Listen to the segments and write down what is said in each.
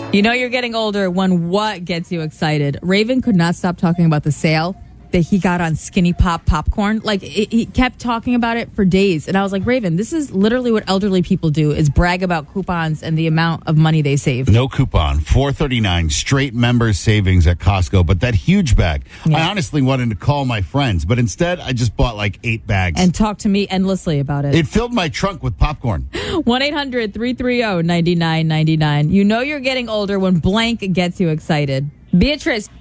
You know you're getting older when what gets you excited? Raven could not stop talking about the sale that he got on Skinny Pop popcorn. Like, he kept talking about it for days. And I was like, Raven, this is literally what elderly people do, is brag about coupons and the amount of money they save. No coupon, $4.39 straight members savings at Costco, but that huge bag. Yeah. I honestly wanted to call my friends, but instead I just bought like 8 bags. And talk to me endlessly about it. It filled my trunk with popcorn. 1-800-330-9999. You know you're getting older when blank gets you excited. Beatrice.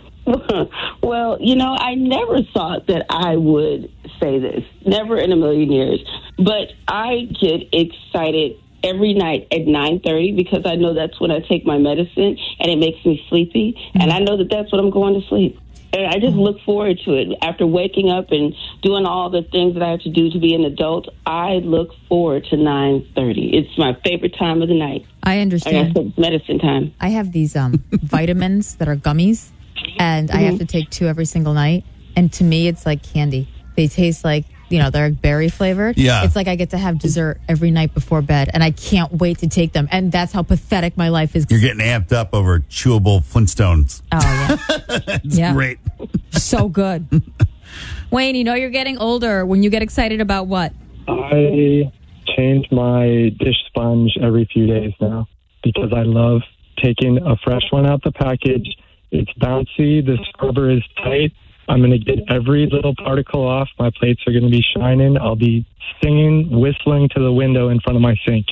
Well, I never thought that I would say this. Never in a million years. But I get excited every night at 9:30 because I know that's when I take my medicine and it makes me sleepy. And I know that that's when I'm going to sleep. And I just look forward to it. After waking up and doing all the things that I have to do to be an adult, I look forward to 9:30. It's my favorite time of the night. I understand. It's medicine time. I have these vitamins that are gummies. And I have to take 2 every single night. And to me, it's like candy. They taste like, they're berry flavored. Yeah. It's like I get to have dessert every night before bed. And I can't wait to take them. And that's how pathetic my life is. You're getting amped up over chewable Flintstones. Oh, yeah. It's great. So good. Wayne, you're getting older when you get excited about what? I change my dish sponge every few days now because I love taking a fresh one out the package. It's bouncy. The scrubber is tight. I'm going to get every little particle off. My plates are going to be shining. I'll be singing, whistling to the window in front of my sink.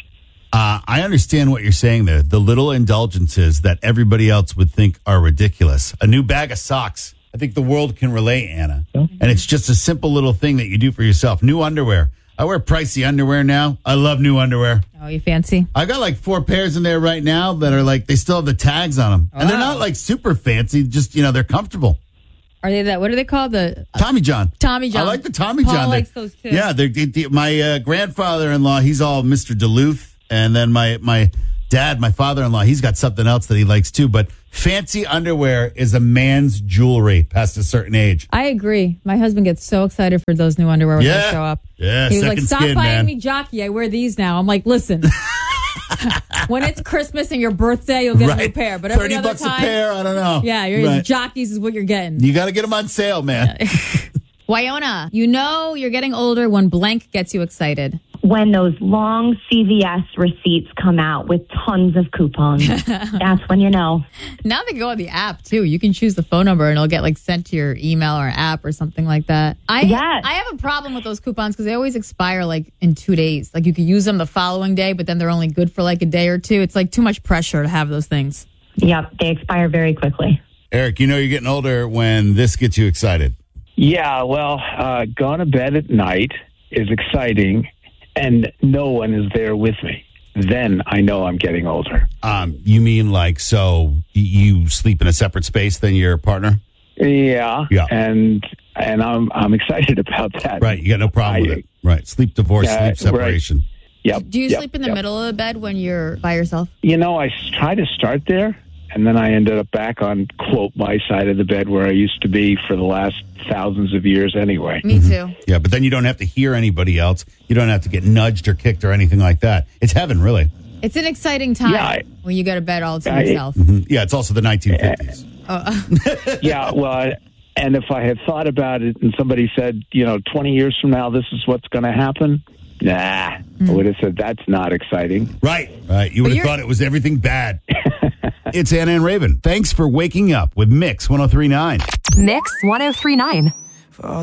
I understand what you're saying there. The little indulgences that everybody else would think are ridiculous. A new bag of socks. I think the world can relate, Anna. Yeah. And it's just a simple little thing that you do for yourself. New underwear. I wear pricey underwear now. I love new underwear. Oh, you fancy? I got like 4 pairs in there right now that are like, they still have the tags on them. And they're not like super fancy, just, they're comfortable. Are they that? What are they called? The Tommy John. Tommy John. I like the Tommy Paul John. Likes those too. Yeah, my grandfather-in-law, he's all Mr. Duluth. And then my dad, my father-in-law, he's got something else that he likes too. But fancy underwear is a man's jewelry past a certain age. I agree. My husband gets so excited for those new underwear when they show up. Yeah, he was like, "Stop buying me man. jockey. I wear these now." I'm like, "Listen, when it's Christmas and your birthday, you'll get a new pair. But every other $30 time, a pair. I don't know. Yeah, your jockeys is what you're getting. You got to get them on sale, man." Wyona, you're getting older when blank gets you excited. When those long CVS receipts come out with tons of coupons. That's when you know. Now they go on the app, too. You can choose the phone number, and it'll get, sent to your email or app or something like that. I have a problem with those coupons because they always expire, in 2 days. You could use them the following day, but then they're only good for, a day or two. It's, too much pressure to have those things. Yep, they expire very quickly. Eric, you're getting older when this gets you excited. Yeah, well, going to bed at night is exciting, and no one is there with me. Then I know I'm getting older. You mean so you sleep in a separate space than your partner? Yeah. And I'm excited about that. Right, you got no problem with it. Right, sleep divorce, sleep separation. Right. Yep. Do you sleep in the middle of the bed when you're by yourself? I try to start there, and then I ended up back on, quote, my side of the bed where I used to be for the last thousands of years anyway. Me too. Yeah, but then you don't have to hear anybody else. You don't have to get nudged or kicked or anything like that. It's heaven, really. It's an exciting time when you go to bed all to yourself. Yeah, it's also the 1950s. Yeah, well, and if I had thought about it and somebody said, 20 years from now, this is what's going to happen, I would have said, that's not exciting. Right. You would have thought it was everything bad. It's Anna and Raven. Thanks for waking up with Mix 103.9. Mix 103.9.